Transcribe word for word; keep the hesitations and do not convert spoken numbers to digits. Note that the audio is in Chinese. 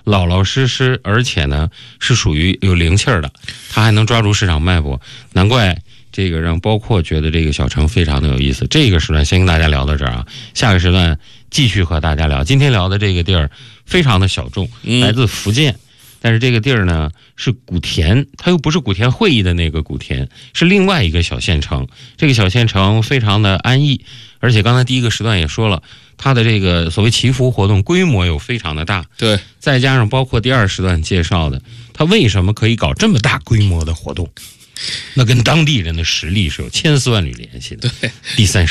老老实实，而且呢是属于有灵气儿的，他还能抓住市场脉搏，难怪这个让包括觉得这个小程非常的有意思。这个时段先跟大家聊到这儿啊，下个时段继续和大家聊。今天聊的这个地儿非常的小众，来自福建。嗯，但是这个地儿呢是古田，它又不是古田会议的那个古田，是另外一个小县城。这个小县城非常的安逸，而且刚才第一个时段也说了，它的这个所谓祈福活动规模又非常的大。 对，再加上包括第二时段介绍的，它为什么可以搞这么大规模的活动？那跟当地人的实力是有千丝万缕联系的。 对， 第三